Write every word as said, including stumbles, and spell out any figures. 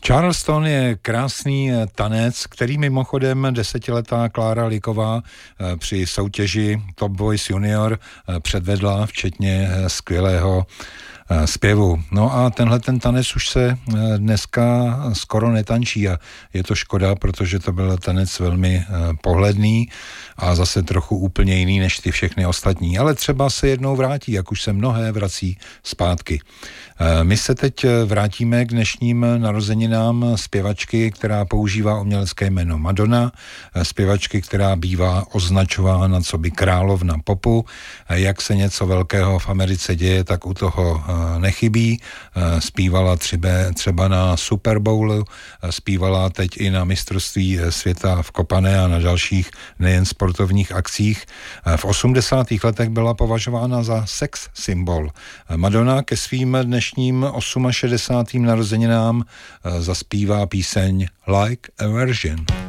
Charleston je krásný tanec, který mimochodem desetiletá Klára Liková při soutěži Top Voice Junior předvedla, včetně skvělého zpěvu. No a tenhle ten tanec už se dneska skoro netančí a je to škoda, protože to byl tanec velmi pohledný a zase trochu úplně jiný než ty všechny ostatní. Ale třeba se jednou vrátí, jak už se mnohé vrací zpátky. My se teď vrátíme k dnešním narozeninám zpěvačky, která používá umělecké jméno Madonna, zpěvačky, která bývá označována coby královna popu. Jak se něco velkého v Americe děje, tak u toho nechybí. Zpívala třeba na Super Bowlu, zpívala teď i na mistrovství světa v Kopané a na dalších nejen sportovních akcích. V osmdesátých letech byla považována za sex symbol. Madonna ke svým dnešním šedesátým osmým narozeninám zaspívá píseň Like a Virgin.